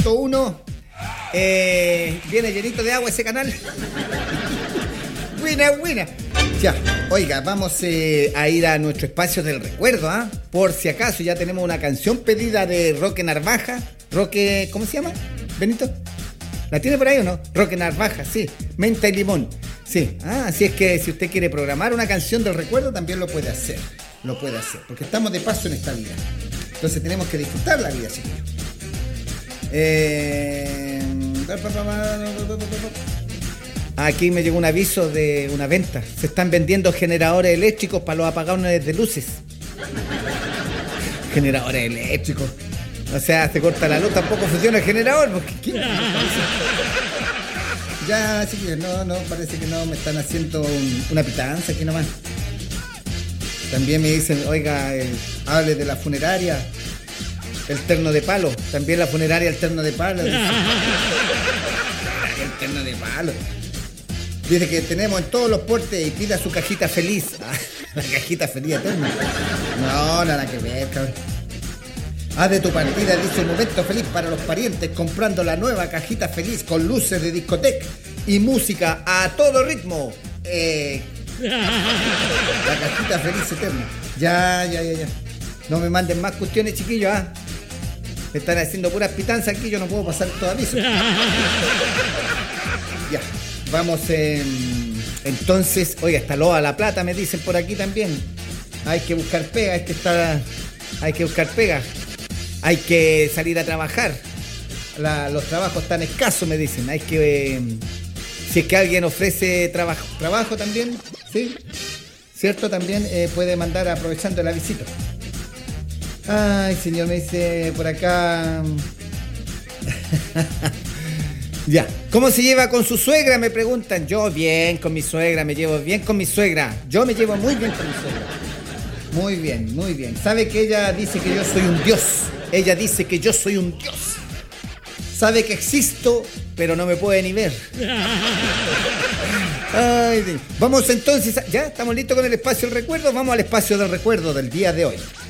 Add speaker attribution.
Speaker 1: 100.1. Viene llenito de agua ese canal. Buena. Ya, oiga, vamos a ir a nuestro espacio del recuerdo, ¿ah? Por si acaso ya tenemos una canción pedida de Roque Narvaja. Roque, ¿cómo se llama? ¿Benito? ¿La tiene por ahí o no? Roque Narvaja, sí. Menta y limón. Sí. Así es que si usted quiere programar una canción del recuerdo, también lo puede hacer. Porque estamos de paso en esta vida. Entonces tenemos que disfrutar la vida, chiquillos. Aquí me llegó un aviso de una venta. Se están vendiendo generadores eléctricos para los apagones de luces. Generadores eléctricos. O sea, se corta la luz, tampoco funciona el generador. Porque ya, chiquillos, no, parece que no me están haciendo una pitanza aquí nomás. También me dicen, oiga, hable de la funeraria, el terno de palo. También la funeraria, el terno de palo. El terno de palo. Dice que tenemos en todos los portes y pida su cajita feliz. La cajita feliz eterna. No, nada que ver, cabrón. Haz de tu partida, dice, un momento feliz para los parientes comprando la nueva cajita feliz con luces de discoteca y música a todo ritmo. La cajita feliz eterna. Ya. No me manden más cuestiones, chiquillos, ¿ah? Me están haciendo puras pitanzas aquí, yo no puedo pasar todo aviso. Ya, vamos entonces. Oiga, está Loa La Plata, me dicen por aquí también. Hay que buscar pega, hay que buscar pega. Hay que salir a trabajar. Los trabajos están escasos, me dicen. Hay que... si es que alguien ofrece trabajo también, ¿sí? ¿Cierto? También puede mandar aprovechando la visita. Ay, señor, me dice por acá... Ya. ¿Cómo se lleva con su suegra? Me preguntan. Yo bien con mi suegra, me llevo bien con mi suegra. Yo me llevo muy bien con mi suegra. Muy bien. ¿Sabe que ella dice que yo soy un dios? Ella dice que yo soy un dios. Sabe que existo, pero no me puede ni ver. Ay, vamos entonces, ya estamos listos con el espacio del recuerdo. Vamos al espacio del recuerdo del día de hoy.